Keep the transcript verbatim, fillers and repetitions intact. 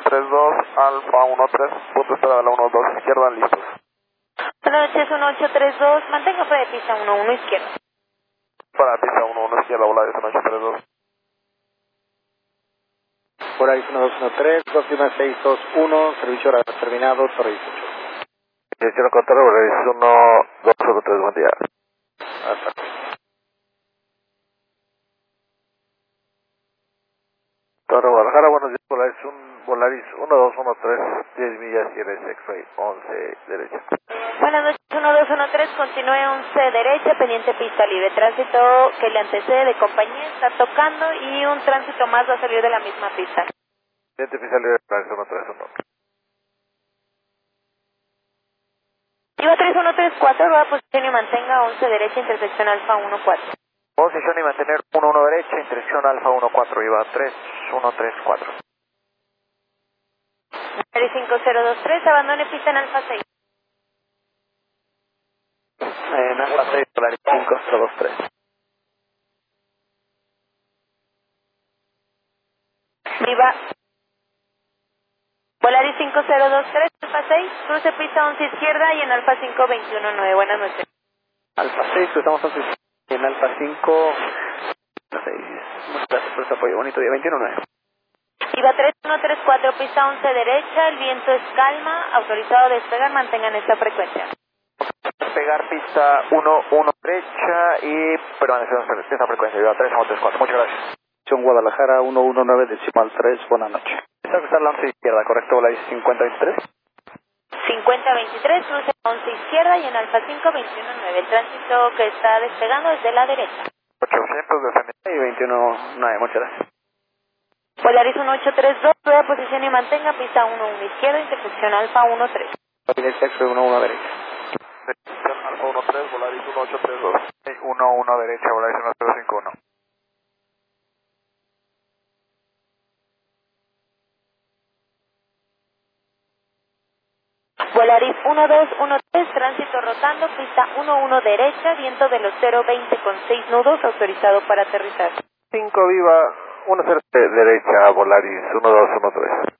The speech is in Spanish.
tres dos, Alfa uno tres, punto esperada la uno dos, izquierda, listos. Buenas noches, uno ocho tres dos, mantenga fuera de pista uno uno izquierda. Para pista uno uno izquierda, Volaris uno ocho tres dos. Volaris uno dos uno tres, próxima seis dos uno, servicio horario terminado, Torre dieciocho. Dirección contraria, Volaris uno dos uno tres, buen día. Hasta. Torre Guadalajara, buenos días, Volaris, un, Volaris uno dos uno tres, diez millas, cierre X-Ray, once derecha. Buenas noches, uno dos uno tres, continúe once derecha, pendiente pista libre. Tránsito que le antecede de compañía está tocando y un tránsito más va a salir de la misma pista. Pendiente pista libre, Volaris uno tres uno. Iba tres uno tres cuatro, rueda posición y mantenga once derecha, intersección Alfa uno cuatro. Posición y mantener uno uno derecha, intersección Alfa uno cuatro, iba tres uno tres cuatro. cinco cero dos tres, abandone pista en Alfa seis. En Alfa seis, Volaris cinco cero dos tres. Viva. Volaris cinco cero dos tres, Alfa seis, cruce pista once izquierda y en Alfa cinco veintiuno nueve. Buenas noches. Alfa seis, cruzamos once en Alfa cinco seis. Muchas gracias por su apoyo, bonito día, veintiuno nueve. Iba tres uno tres cuatro, pista once derecha, el viento es calma, autorizado a despegar, mantengan esta frecuencia. Pegar pista uno uno derecha y permanecer en esta frecuencia, iba tres uno tres cuatro, muchas gracias. John Guadalajara uno uno nueve decimal tres, buenas noches. Está cruzar la once izquierda, correcto, Volaris cincuenta veintitrés. cincuenta veintitrés, cruce once izquierda y en Alfa cinco veintiuno nueve. El tránsito que está despegando es de la derecha. ochocientos de Y veintiuno nueve, muchas gracias. Volaris uno ocho tres dos, rueda posición y mantenga pista uno uno izquierda, intersección Alfa uno tres. Volaris sexo uno uno derecha. Dirección Alfa uno tres, Volaris uno ocho tres dos. uno uno derecha, Volaris uno cero cinco uno. Volaris uno dos uno tres, tránsito rotando, pista uno uno derecha, viento de los cero veinte con seis nudos, autorizado para aterrizar. cinco viva, uno cero derecha, Volaris uno dos uno tres.